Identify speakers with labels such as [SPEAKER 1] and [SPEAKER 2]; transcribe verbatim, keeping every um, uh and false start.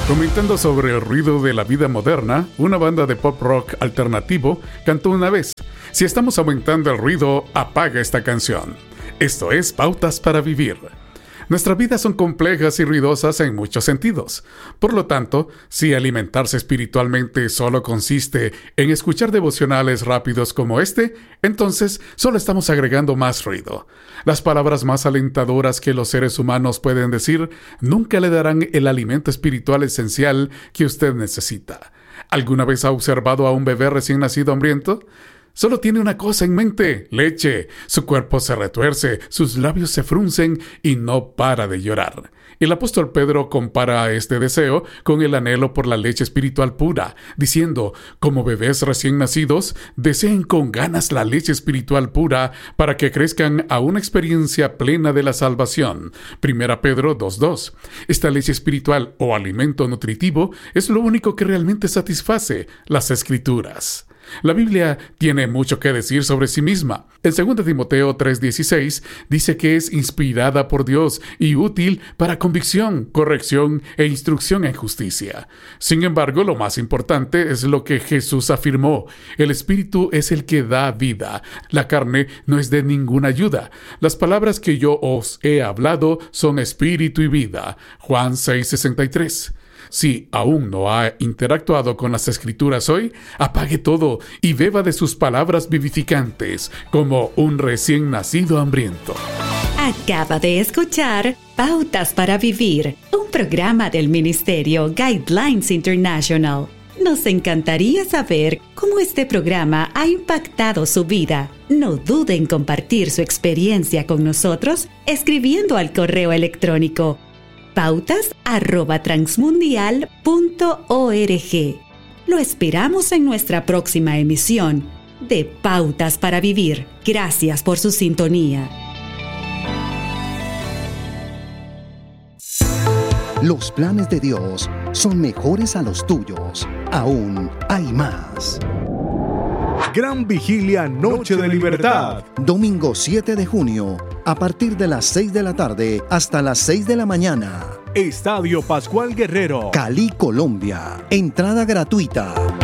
[SPEAKER 1] Comentando sobre el ruido de la vida moderna, una banda de pop rock alternativo cantó una vez: si estamos aumentando el ruido, apaga esta canción. Esto es Pautas para Vivir. Nuestras vidas son complejas y ruidosas en muchos sentidos. Por lo tanto, si alimentarse espiritualmente solo consiste en escuchar devocionales rápidos como este, entonces solo estamos agregando más ruido. Las palabras más alentadoras que los seres humanos pueden decir nunca le darán el alimento espiritual esencial que usted necesita. ¿Alguna vez ha observado a un bebé recién nacido hambriento? Solo tiene una cosa en mente: leche. Su cuerpo se retuerce, sus labios se fruncen y no para de llorar. El apóstol Pedro compara este deseo con el anhelo por la leche espiritual pura, diciendo: como bebés recién nacidos, deseen con ganas la leche espiritual pura para que crezcan a una experiencia plena de la salvación. Primera Pedro dos dos. Esta leche espiritual o alimento nutritivo es lo único que realmente satisface las Escrituras. La Biblia tiene mucho que decir sobre sí misma. En segunda Timoteo tres dieciséis dice que es inspirada por Dios y útil para convicción, corrección e instrucción en justicia. Sin embargo, lo más importante es lo que Jesús afirmó: el Espíritu es el que da vida. La carne no es de ninguna ayuda. Las palabras que yo os he hablado son espíritu y vida. Juan seis sesenta y tres. Si aún no ha interactuado con las Escrituras hoy, apague todo y beba de sus palabras vivificantes, como un recién nacido hambriento.
[SPEAKER 2] Acaba de escuchar Pautas para Vivir, un programa del Ministerio Guidelines International. Nos encantaría saber cómo este programa ha impactado su vida. No dude en compartir su experiencia con nosotros escribiendo al correo electrónico pautas arroba transmundial punto org. Lo esperamos en nuestra próxima emisión de Pautas para Vivir. Gracias por su sintonía.
[SPEAKER 3] Los planes de Dios son mejores a los tuyos. Aún hay más.
[SPEAKER 4] Gran Vigilia Noche de Libertad.
[SPEAKER 3] Domingo siete de junio, a partir de las seis de la tarde hasta las seis de la mañana.
[SPEAKER 4] Estadio Pascual Guerrero,
[SPEAKER 3] Cali, Colombia. Entrada gratuita.